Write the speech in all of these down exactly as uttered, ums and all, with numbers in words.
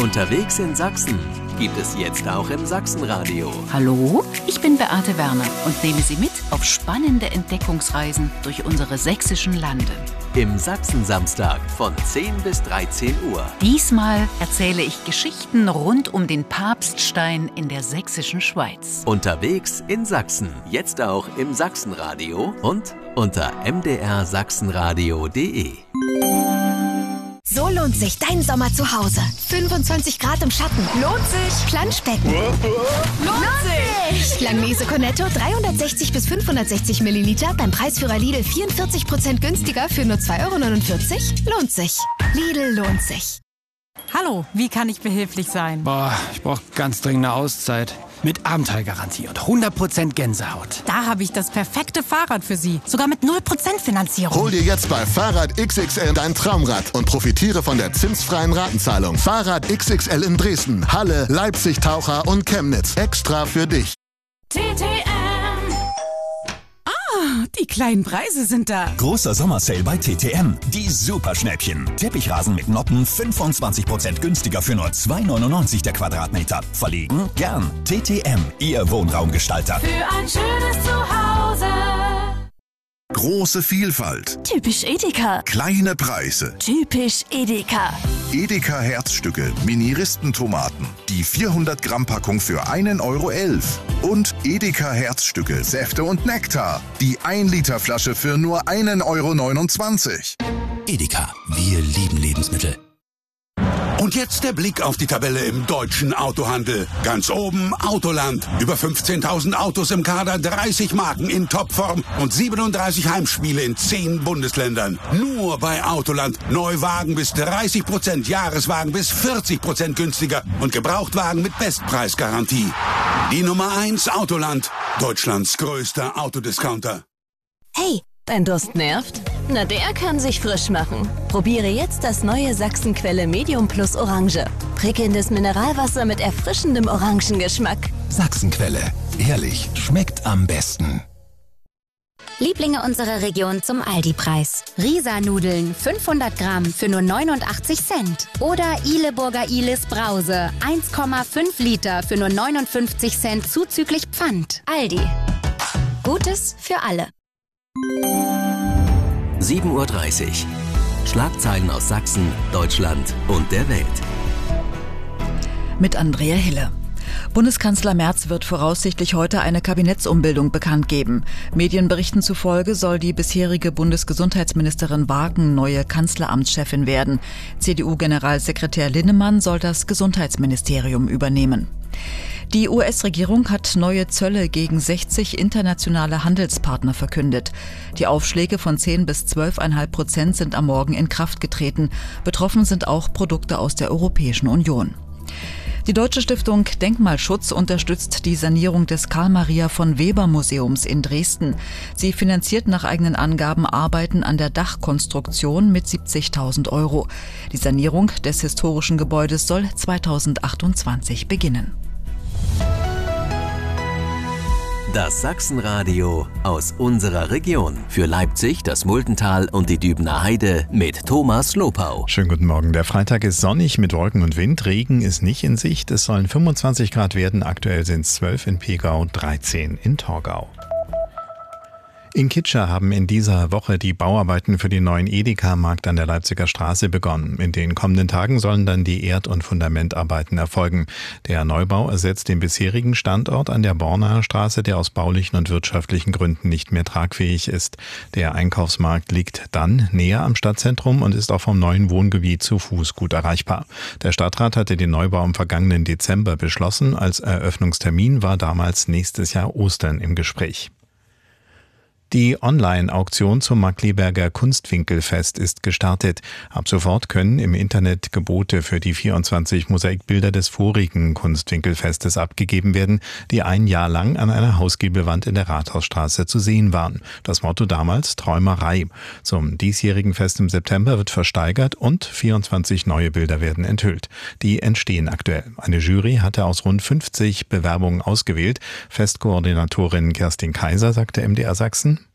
Unterwegs in Sachsen gibt es jetzt auch im Sachsenradio. Hallo, ich bin Beate Werner und nehme Sie mit auf spannende Entdeckungsreisen durch unsere sächsischen Lande. Im Sachsen-Samstag von zehn bis dreizehn Uhr. Diesmal erzähle ich Geschichten rund um den Papststein in der sächsischen Schweiz. Unterwegs in Sachsen, jetzt auch im Sachsenradio und unter m d r sachsenradio punkt d e. So lohnt sich dein Sommer zu Hause. fünfundzwanzig Grad im Schatten. Lohnt sich. Planschbecken. Lohnt sich. Langnese Cornetto dreihundertsechzig bis fünfhundertsechzig Milliliter beim Preisführer Lidl vierundvierzig Prozent günstiger für nur zwei Euro neunundvierzig. Lohnt sich. Lidl lohnt sich. Hallo, wie kann ich behilflich sein? Boah, ich brauche ganz dringend eine Auszeit. Mit Abenteuergarantie und hundert Prozent Gänsehaut. Da habe ich das perfekte Fahrrad für Sie. Sogar mit null Prozent Finanzierung. Hol dir jetzt bei Fahrrad X X L dein Traumrad und profitiere von der zinsfreien Ratenzahlung. Fahrrad X X L in Dresden, Halle, Leipzig, Taucher und Chemnitz. Extra für dich. T T M. Ah, die kleinen Preise sind da. Großer Sommersale bei T T M. Die Superschnäppchen. Teppichrasen mit Noppen fünfundzwanzig Prozent günstiger für nur zwei neunundneunzig der Quadratmeter. Verlegen? Gern. T T M, Ihr Wohnraumgestalter. Für ein schönes Zuhause. Große Vielfalt. Typisch Edeka. Kleine Preise. Typisch Edeka. Edeka Herzstücke, Mini-Ristentomaten. Die vierhundert Gramm Packung für einen Euro elf. Und Edeka Herzstücke, Säfte und Nektar. Die ein Liter Flasche für nur einen Euro neunundzwanzig. Edeka, wir lieben Lebensmittel. Und jetzt der Blick auf die Tabelle im deutschen Autohandel. Ganz oben Autoland. Über fünfzehntausend Autos im Kader, dreißig Marken in Topform und siebenunddreißig Heimspiele in zehn Bundesländern. Nur bei Autoland. Neuwagen bis dreißig Prozent, Jahreswagen bis vierzig Prozent günstiger und Gebrauchtwagen mit Bestpreisgarantie. Die Nummer eins Autoland. Deutschlands größter Autodiscounter. Hey, dein Durst nervt? Na, der kann sich frisch machen. Probiere jetzt das neue Sachsenquelle Medium Plus Orange. Prickelndes Mineralwasser mit erfrischendem Orangengeschmack. Sachsenquelle. Ehrlich, schmeckt am besten. Lieblinge unserer Region zum Aldi-Preis. Risa-Nudeln fünfhundert Gramm für nur neunundachtzig Cent. Oder Ihleburger Ihles Brause eins Komma fünf Liter für nur neunundfünfzig Cent zuzüglich Pfand. Aldi. Gutes für alle. sieben Uhr dreißig. Schlagzeilen aus Sachsen, Deutschland und der Welt. Mit Andrea Hille. Bundeskanzler Merz wird voraussichtlich heute eine Kabinettsumbildung bekannt geben. Medienberichten zufolge soll die bisherige Bundesgesundheitsministerin Wagen neue Kanzleramtschefin werden. C D U-Generalsekretär Linnemann soll das Gesundheitsministerium übernehmen. Die U S-Regierung hat neue Zölle gegen sechzig internationale Handelspartner verkündet. Die Aufschläge von zehn bis zwölf Komma fünf Prozent sind am Morgen in Kraft getreten. Betroffen sind auch Produkte aus der Europäischen Union. Die Deutsche Stiftung Denkmalschutz unterstützt die Sanierung des Karl-Maria-von-Weber-Museums in Dresden. Sie finanziert nach eigenen Angaben Arbeiten an der Dachkonstruktion mit siebzigtausend Euro. Die Sanierung des historischen Gebäudes soll zweitausendachtundzwanzig beginnen. Das Sachsenradio aus unserer Region. Für Leipzig, das Muldental und die Dübener Heide mit Thomas Lopau. Schönen guten Morgen. Der Freitag ist sonnig mit Wolken und Wind. Regen ist nicht in Sicht. Es sollen fünfundzwanzig Grad werden. Aktuell sind es zwölf in Pegau, dreizehn in Torgau. In Kitscher haben in dieser Woche die Bauarbeiten für den neuen Edeka-Markt an der Leipziger Straße begonnen. In den kommenden Tagen sollen dann die Erd- und Fundamentarbeiten erfolgen. Der Neubau ersetzt den bisherigen Standort an der Bornaer Straße, der aus baulichen und wirtschaftlichen Gründen nicht mehr tragfähig ist. Der Einkaufsmarkt liegt dann näher am Stadtzentrum und ist auch vom neuen Wohngebiet zu Fuß gut erreichbar. Der Stadtrat hatte den Neubau im vergangenen Dezember beschlossen. Als Eröffnungstermin war damals nächstes Jahr Ostern im Gespräch. Die Online-Auktion zum Markkleeberger Kunstwinkelfest ist gestartet. Ab sofort können im Internet Gebote für die vierundzwanzig Mosaikbilder des vorigen Kunstwinkelfestes abgegeben werden, die ein Jahr lang an einer Hausgiebelwand in der Rathausstraße zu sehen waren. Das Motto damals Träumerei. Zum diesjährigen Fest im September wird versteigert und vierundzwanzig neue Bilder werden enthüllt. Die entstehen aktuell. Eine Jury hatte aus rund fünfzig Bewerbungen ausgewählt. Festkoordinatorin Kerstin Kaiser sagte M D R Sachsen: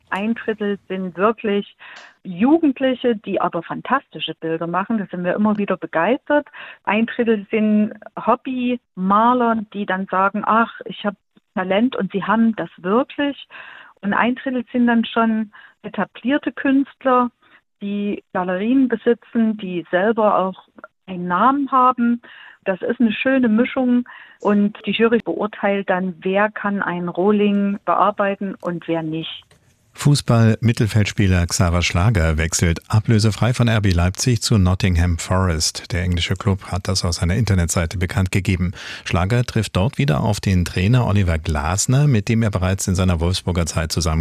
Ein Drittel sind wirklich Jugendliche, die aber fantastische Bilder machen. Da sind wir immer wieder begeistert. Ein Drittel sind Hobbymaler, die dann sagen, ach, ich habe Talent und sie haben das wirklich. Und ein Drittel sind dann schon etablierte Künstler, die Galerien besitzen, die selber auch einen Namen haben. Das ist eine schöne Mischung und die Jury beurteilt dann, wer kann einen Rohling bearbeiten und wer nicht. Fußball-Mittelfeldspieler Xaver Schlager wechselt ablösefrei von R B Leipzig zu Nottingham Forest. Der englische Klub hat das auf seiner Internetseite bekannt gegeben. Schlager trifft dort wieder auf den Trainer Oliver Glasner, mit dem er bereits in seiner Wolfsburger Zeit zusammen